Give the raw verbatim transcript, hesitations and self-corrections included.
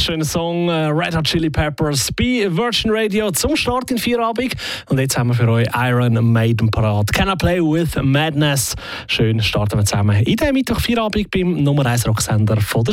wunderschöner Song äh, Red Hot Chili Peppers bei Virgin Radio zum Start in Feierabend. Und jetzt haben wir für euch Iron Maiden parat. Can I Play With Madness? Schön starten wir zusammen in diesem Mittwoch Feierabend beim Nummer eins Rocksender von der